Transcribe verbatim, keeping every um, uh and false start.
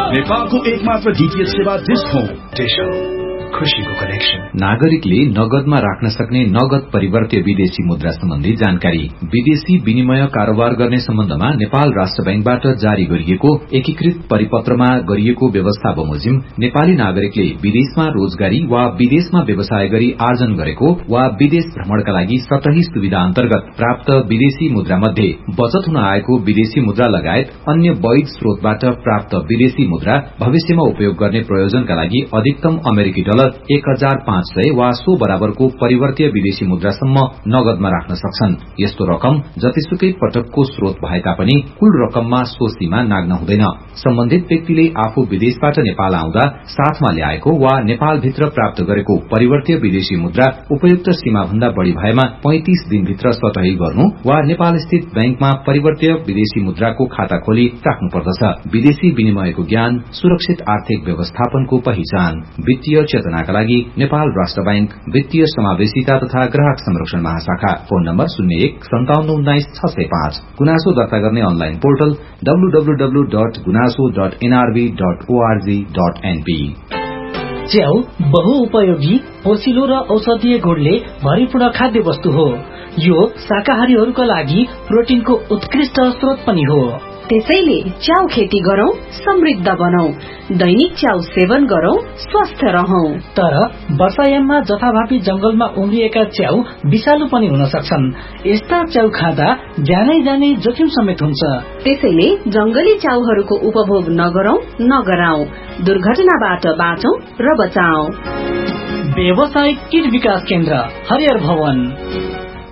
नेपालको एकमात्र डीटीएच सेवा डिश होम। डिश होम, खुशीको कनेक्सन। नागरिकले नगदमा राख्न सक्ने नगद परिवर्त्य विदेशी मुद्रा सम्बन्धी जानकारी। विदेशी विनिमय कारोबार गर्ने सम्बन्धमा नेपाल राष्ट्र बैंकबाट जारी गरिएको एकीकृत परिपत्रमा गरिएको व्यवस्था बमोजिम नेपाली नागरिकले विदेशमा रोजगारी वा विदेशमा व्यवसाय गरी आर्जन गरेको वा विदेश भ्रमणका लागि सतही सुविधा अन्तर्गत प्राप्त विदेशी मुद्रा मध्ये बचत हुन आएको विदेशी मुद्रा लगायत अन्य वैध स्रोतबाट प्राप्त विदेशी मुद्रा भविष्यमा उपयोग गर्ने प्रयोजनका लागि अधिकतम अमेरिकी डलर एक हजार पाँच सय वा सो बराबरको परिवर्तीय विदेशी मुद्रासम्म नगदमा राख्न सक्छन्। यस्तो रकम जतिसुकै पटकको स्रोत भए तापनि कुल रकममा सो सीमा नाग्न हुँदैन। सम्बन्धित व्यक्तिले आफू विदेशबाट नेपाल आउँदा साथमा ल्याएको वा नेपालभित्र प्राप्त गरेको परिवर्तीय विदेशी मुद्रा उपयुक्त सीमा भन्दा बढ़ी भएमा पैंतीस दिनभित्र सतही गर्नु वा नेपाल स्थित बैंकमा परिवर्तीय विदेशी मुद्राको खाता खोली राख्नुपर्दछ। विदेशी विनिमयको ज्ञान, सुरक्षित आर्थिक व्यवस्थापनको पहिचान। वित्तीय चेतनाका लागि नेपाल राष्ट्र बैंक वित्तीय समावेशिता तथा ग्राहक संरक्षण महाशाखा। फोन नम्बर शून्य एक सन्ताउन्न उन्नाइस छ सय पाँच। गुनासो दर्ता गर्ने online portal W W W dot गुनासो dot NRB dot ORG dot NP. च्याउ बहुउपयोगी, पोषिलो र औषधीय गुणले भरिपूर्ण खाद्य वस्तु हो। यो शाकाहारीहरूका लागि प्रोटिनको उत्कृष्ट स्रोत पनि हो। त्यसैले च्याउ खेती गरौं, समृद्ध बनौं, दैनिक च्याउ सेवन गरौं, स्वस्थ रहौं। तर वर्षायाममा जथाभावी जंगलमा उम्रिएका च्याउ विषालु पनि हुन सक्छन्। यस्ता च्याउ खाँदा ज्यानै जाने जोखिम समेत हुन्छ। त्यसैले जंगली च्याउहरूको उपभोग नगरौं, नगराउँ। दुर्घटनाबाट बाँचौं र बचाऊ। व्यावसायिक कीट विकास केन्द्र, हरिहर भवन।